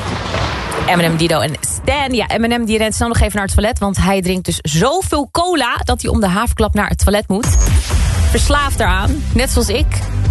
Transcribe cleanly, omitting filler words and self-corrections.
Eminem, Dido en Stan. Ja, Eminem die rent snel nog even naar het toilet, want hij drinkt dus zoveel cola dat hij om de haverklap naar het toilet moet. Verslaafd eraan, net zoals ik.